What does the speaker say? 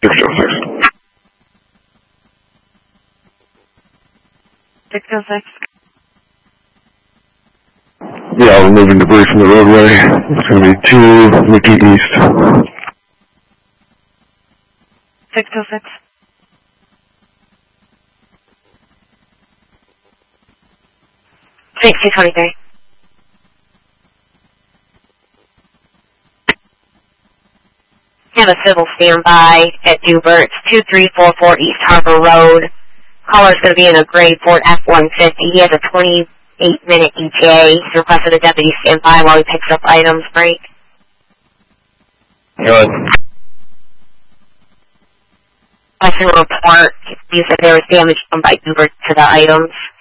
606. 606. Yeah, we're moving debris from the roadway. It's going to be 2 Mickey East. 606. Thanks, 223. Have a civil standby at Dubert, 2344 East Harbor Road. Caller's going to be in a gray Ford F-150. He has a 28-minute ETA. He's requested a deputy stand by while he picks up items. Break. Good. Question report. You said there was damage done by Dubert to the items.